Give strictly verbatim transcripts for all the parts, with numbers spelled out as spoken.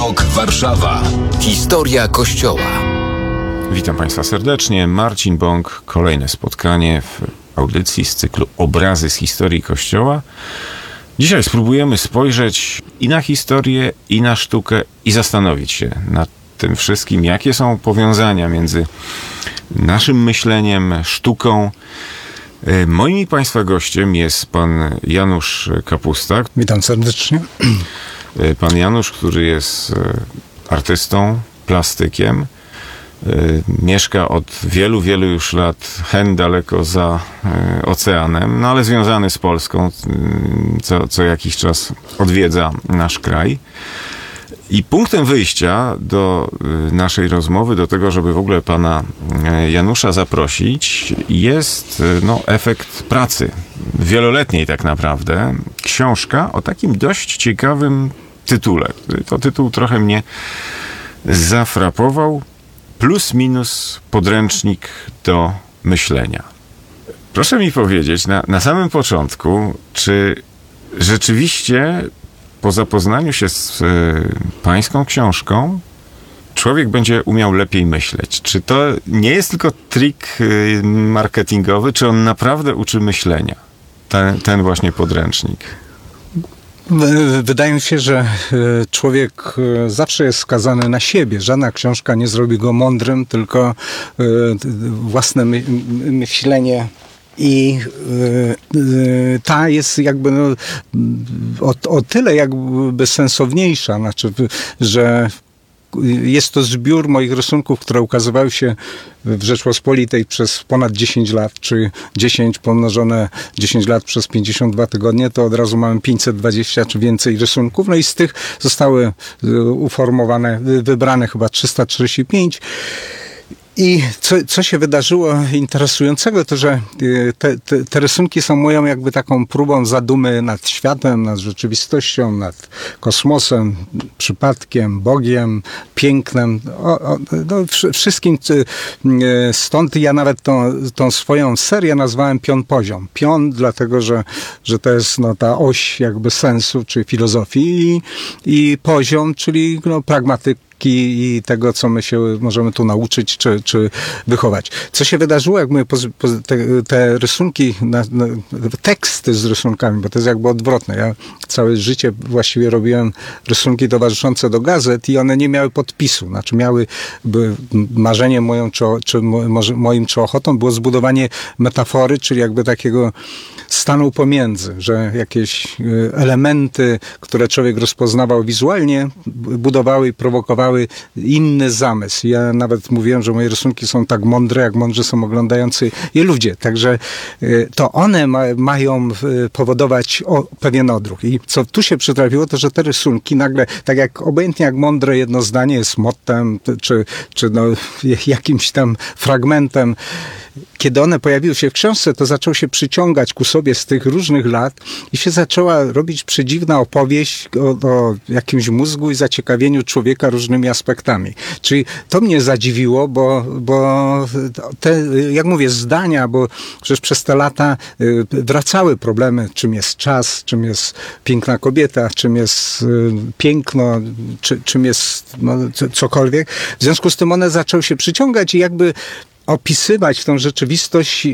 Tok Warszawa. Historia Kościoła. Witam Państwa serdecznie. Marcin Bąk. Kolejne spotkanie w audycji z cyklu Obrazy z historii Kościoła. Dzisiaj spróbujemy spojrzeć i na historię, i na sztukę i zastanowić się nad tym wszystkim, jakie są powiązania między naszym myśleniem, sztuką. Moim i Państwa gościem jest pan Janusz Kapusta. Witam serdecznie. Pan Janusz, który jest artystą, plastykiem, mieszka od wielu, wielu już lat hen daleko za oceanem, no ale związany z Polską, co, co jakiś czas odwiedza nasz kraj. I punktem wyjścia do naszej rozmowy, do tego, żeby w ogóle pana Janusza zaprosić, jest no, efekt pracy wieloletniej tak naprawdę. Książka o takim dość ciekawym tytule. To tytuł trochę mnie zafrapował. Plus minus podręcznik do myślenia. Proszę mi powiedzieć na, na samym początku, czy rzeczywiście po zapoznaniu się z y, pańską książką człowiek będzie umiał lepiej myśleć? Czy to nie jest tylko trik y, marketingowy, czy on naprawdę uczy myślenia? Ten, ten właśnie podręcznik. Wydaje mi się, że człowiek zawsze jest skazany na siebie. Żadna książka nie zrobi go mądrym, tylko własne myślenie. I ta jest jakby no, o, o tyle jakby sensowniejsza, znaczy, że jest to zbiór moich rysunków, które ukazywały się w Rzeczpospolitej przez ponad dziesięć lat, czy dziesięć pomnożone dziesięć lat przez pięćdziesiąt dwa tygodnie, to od razu mamy pięćset dwadzieścia czy więcej rysunków. No i z tych zostały uformowane, wybrane chyba trzysta trzydzieści pięć. I co, co się wydarzyło interesującego, to że te, te, te rysunki są moją jakby taką próbą zadumy nad światem, nad rzeczywistością, nad kosmosem, przypadkiem, Bogiem, pięknem, o, o, no, wszystkim. Stąd ja nawet tą, tą swoją serię nazwałem Pion Poziom. Pion dlatego, że, że to jest no, ta oś jakby sensu, czy filozofii i, i poziom, czyli no, pragmatyk, i tego, co my się możemy tu nauczyć, czy, czy wychować. Co się wydarzyło, jak my te, te rysunki, na, na, teksty z rysunkami, bo to jest jakby odwrotne. Ja całe życie właściwie robiłem rysunki towarzyszące do gazet i one nie miały podpisu. Znaczy miały, by, marzeniem moją, czy, czy moim czy ochotą było zbudowanie metafory, czyli jakby takiego stanu pomiędzy, że jakieś elementy, które człowiek rozpoznawał wizualnie, budowały i prowokowały inny zamysł. Ja nawet mówiłem, że moje rysunki są tak mądre, jak mądrzy są oglądający je ludzie. Także to one ma, mają powodować o, pewien odruch. I co tu się przytrafiło, to że te rysunki nagle, tak jak obojętnie jak mądre jedno zdanie jest mottem, czy, czy no, jakimś tam fragmentem, kiedy one pojawiły się w książce, to zaczął się przyciągać ku sobie z tych różnych lat i się zaczęła robić przedziwna opowieść o, o jakimś mózgu i zaciekawieniu człowieka różnymi aspektami. Czyli to mnie zadziwiło, bo, bo te, jak mówię, zdania, bo przecież przez te lata wracały problemy, czym jest czas, czym jest piękna kobieta, czym jest piękno, czy, czym jest no, cokolwiek. W związku z tym one zaczęły się przyciągać i jakby opisywać tą rzeczywistość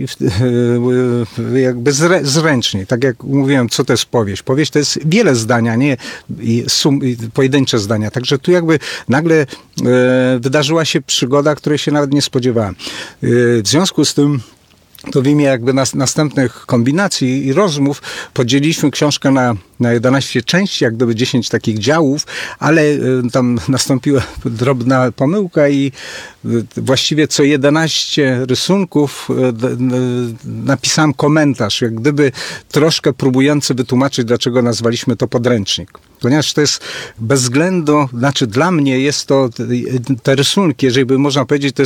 jakby zręcznie. Tak jak mówiłem, co to jest powieść. Powieść to jest wiele zdania, nie i sum, i pojedyncze zdania. Także tu jakby nagle e, wydarzyła się przygoda, której się nawet nie spodziewałem. E, w związku z tym to w imię jakby nas, następnych kombinacji i rozmów podzieliliśmy książkę na, na jedenaście części, jak gdyby dziesięć takich działów, ale y, tam nastąpiła drobna pomyłka i y, właściwie co jedenaście rysunków y, y, napisałem komentarz, jak gdyby troszkę próbujący wytłumaczyć, dlaczego nazwaliśmy to podręcznik. Ponieważ to jest bez względu, znaczy dla mnie jest to, te rysunki, jeżeli by można powiedzieć, to